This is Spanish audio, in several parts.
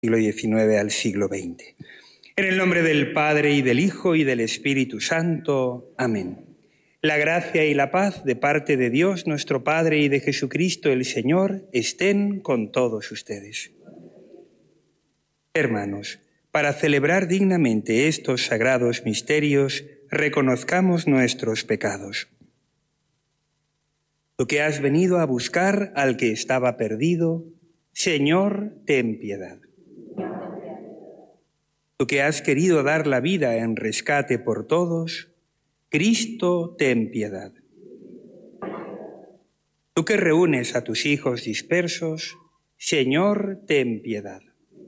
siglo XIX al siglo XX. En el nombre del Padre, y del Hijo, y del Espíritu Santo. Amén. La gracia y la paz de parte de Dios nuestro Padre y de Jesucristo el Señor estén con todos ustedes. Hermanos, para celebrar dignamente estos sagrados misterios, reconozcamos nuestros pecados. Tú que has venido a buscar al que estaba perdido, Señor, ten piedad. Tú que has querido dar la vida en rescate por todos, Cristo, ten piedad. Tú que reúnes a tus hijos dispersos, Señor, ten piedad.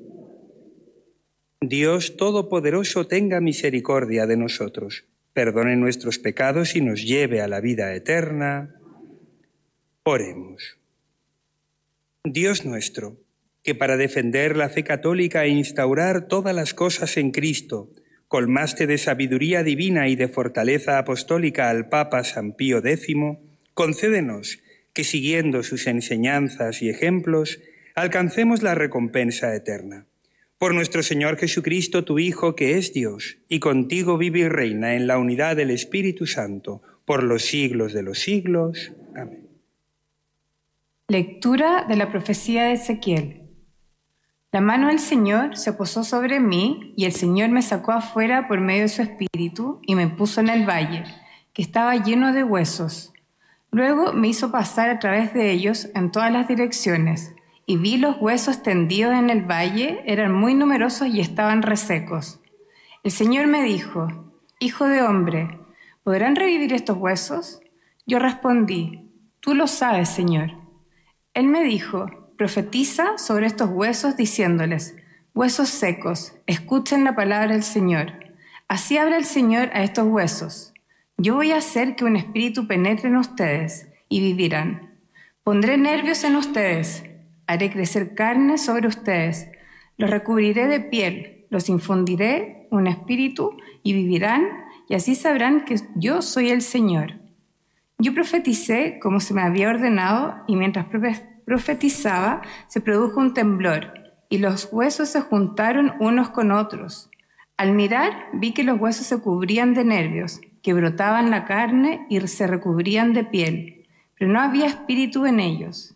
Dios Todopoderoso tenga misericordia de nosotros, perdone nuestros pecados y nos lleve a la vida eterna. Oremos. Dios nuestro, que para defender la fe católica e instaurar todas las cosas en Cristo, colmaste de sabiduría divina y de fortaleza apostólica al Papa San Pío X, concédenos que, siguiendo sus enseñanzas y ejemplos, alcancemos la recompensa eterna. Por nuestro Señor Jesucristo, tu Hijo, que es Dios, y contigo vive y reina en la unidad del Espíritu Santo, por los siglos de los siglos. Amén. Lectura de la profecía de Ezequiel. La mano del Señor se posó sobre mí, y el Señor me sacó afuera por medio de su Espíritu, y me puso en el valle, que estaba lleno de huesos. Luego me hizo pasar a través de ellos en todas las direcciones, y vi los huesos tendidos en el valle, eran muy numerosos y estaban resecos. El Señor me dijo: Hijo de hombre, ¿podrán revivir estos huesos? Yo respondí: Tú lo sabes, Señor. Él me dijo: Profetiza sobre estos huesos diciéndoles: huesos secos, escuchen la palabra del Señor. Así habla el Señor a estos huesos: yo voy a hacer que un espíritu penetre en ustedes y vivirán. Pondré nervios en ustedes, haré crecer carne sobre ustedes, los recubriré de piel, los infundiré un espíritu y vivirán, y así sabrán que yo soy el Señor. Yo profeticé como se me había ordenado, y mientras profetizaba se produjo un temblor, y los huesos se juntaron unos con otros. Al mirar vi que los huesos se cubrían de nervios, que brotaban la carne y se recubrían de piel, pero no había espíritu en ellos.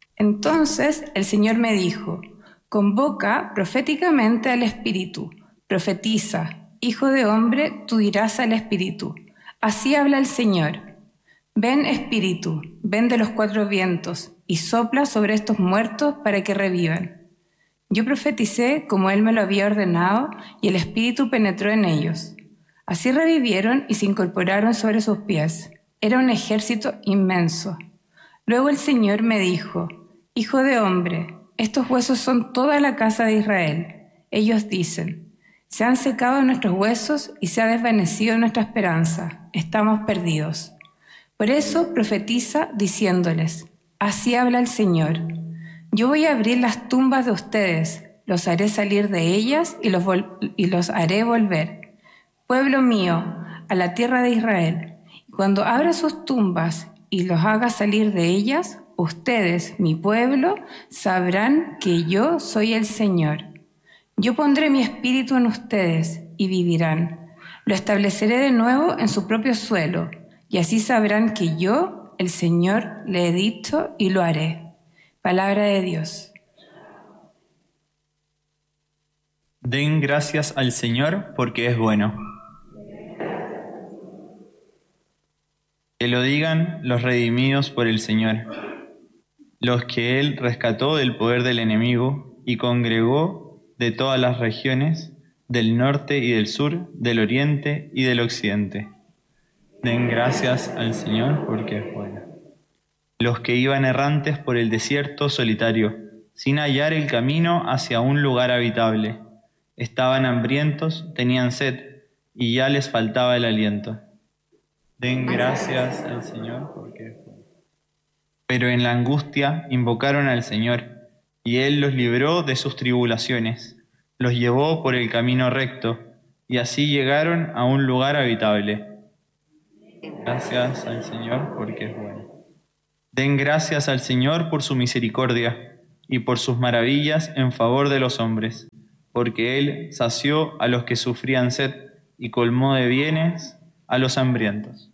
Entonces el Señor me dijo: convoca proféticamente al espíritu, profetiza, hijo de hombre, tú dirás al espíritu: así habla el Señor. Ven, espíritu, ven de los cuatro vientos, y sopla sobre estos muertos para que revivan. Yo profeticé como él me lo había ordenado, y el espíritu penetró en ellos. Así revivieron y se incorporaron sobre sus pies. Era un ejército inmenso. Luego el Señor me dijo: Hijo de hombre, estos huesos son toda la casa de Israel. Ellos dicen: se han secado nuestros huesos y se ha desvanecido nuestra esperanza. Estamos perdidos. Por eso profetiza diciéndoles: así habla el Señor. Yo voy a abrir las tumbas de ustedes, los haré salir de ellas y los haré volver. Pueblo mío, a la tierra de Israel. Cuando abra sus tumbas y los haga salir de ellas, ustedes, mi pueblo, sabrán que yo soy el Señor. Yo pondré mi espíritu en ustedes y vivirán. Lo estableceré de nuevo en su propio suelo, y así sabrán que yo, el Señor, le he dicho y lo haré. Palabra de Dios. Den gracias al Señor porque es bueno. Que lo digan los redimidos por el Señor, los que Él rescató del poder del enemigo y congregó de todas las regiones, del norte y del sur, del oriente y del occidente. Den gracias al Señor porque es bueno. Los que iban errantes por el desierto solitario, sin hallar el camino hacia un lugar habitable. Estaban hambrientos, tenían sed, y ya les faltaba el aliento. Den gracias al Señor porque es bueno. Pero en la angustia invocaron al Señor, y Él los libró de sus tribulaciones, los llevó por el camino recto, y así llegaron a un lugar habitable. Gracias al Señor porque es bueno. Den gracias al Señor por su misericordia, y por sus maravillas en favor de los hombres, porque Él sació a los que sufrían sed y colmó de bienes a los hambrientos.